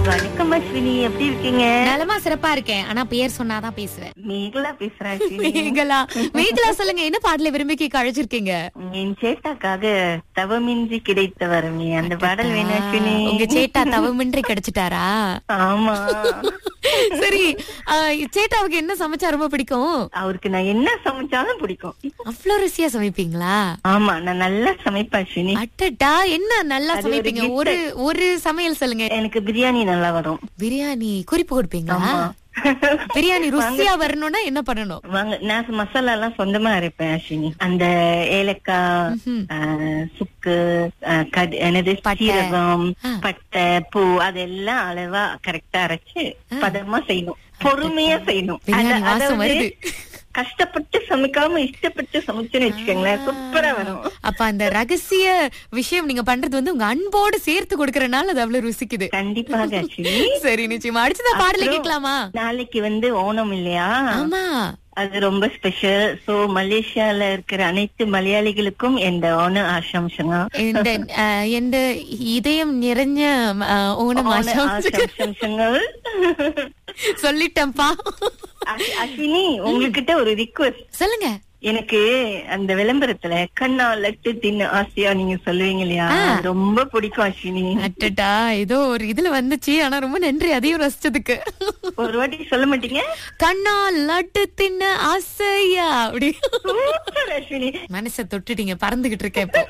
வணக்கம் அஸ்வினி, எப்படி இருக்கீங்க? நலமா சிறப்பா இருக்கேன். ஆனா பேர் சொன்னாதான் பேசுவேன். மேகலா பேசுறேன் அஸ்வினி. மேகலா சொல்லுங்க, என்ன பாடல விரும்பி கேட்க அழைச்சிருக்கீங்க? என் சேட்டாக்காக தவமின்றி கிடைத்த வரமே அந்த பாடல் வேணும் அஸ்வினி. உங்க சேட்டா தவமின்றி கிடைச்சிட்டாரா? ஆமா. சரி, சேட்டாவுக்கு என்ன சமைச்சா ரொம்ப பிடிக்கும்? அவருக்கு நான் என்ன சமைச்சாலும் பிடிக்கும். அவ்வளவு ருசியா சமைப்பீங்களா? ஆமா, நான் நல்லா சமைப்பேன் அஸ்வினி. அட்டட்டா, என்ன நல்லா சமைப்பீங்க? ஒரு சமையல் சொல்லுங்க. எனக்கு பிரியாணி நல்லா வரும். பிரியாணி குறிப்பு கொடுப்பீங்களா? பிரியாணி ருசியா வரணும்னா என்ன பண்ணணும்? வாங்க, நான் மசாலா எல்லாம் சொந்தமா அரைப்பேன் அஸ்வினி. அந்த ஏலக்காய், சுக்கு, என்னது சீரகம், பட்டை, பூ அதெல்லாம் அளவா கரெக்டா அரைச்சு பதமா செய்யணும், பொறுமையா செய்யணும். கஷ்டப்பட்டு சமைக்காம இஷ்டப்பட்டு சமைச்சுன்னு வச்சுக்கோங்களேன், சூப்பரா வரும். அப்ப அந்த ரகசிய விஷயம் நீங்க பண்றது வந்து உங்க அன்போடு சேர்த்து கொடுக்கறனால அது அவ்வளவு ருசிக்குது. கண்டிப்பாக. சரி, நிச்சயமா. அடுத்ததா பாடல கேட்கலாமா? நாளைக்கு ஓணம் இல்லையா? ஆமா, அது ரொம்ப ஸ்பெஷல். சோ மலேசியால இருக்கிற அனைத்து மலையாளிகளுக்கும் இந்த ஓண ஆசம்சங்க, எந்த இதயம் நிறைஞ்ச ஓணம் ஆசம்சங்கள் சொல்லிட்டேன்ப்பா. அஸ்வினி, உங்ககிட்ட ஒரு ரிக்வெஸ்ட். சொல்லுங்க. எனக்கு அந்த விளம்பரத்துல கண்ணா லட்டு தின்னு ஆசையா நீங்க சொல்லுவீங்க இல்லையா, ரொம்ப பிடிக்கும் அஸ்வினி. அட்டட்டா, ஏதோ ஒரு இதுல வந்துச்சு. ஆனா ரொம்ப நன்றி அதையும் ரசிச்சதுக்கு. ஒரு வாட்டி சொல்ல மாட்டீங்க? கண்ணா லட்டு தின்ன ஆசையா அப்படி அஸ்வினி, மனசை தொட்டுட்டீங்க. பறந்துகிட்டு இருக்கேன் இப்போ.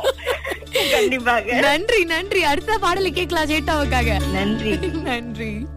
கண்டிப்பாக. நன்றி நன்றி. அடுத்த பாடலை கேட்கலாம் சேட்டாவுக்காக. நன்றி நன்றி.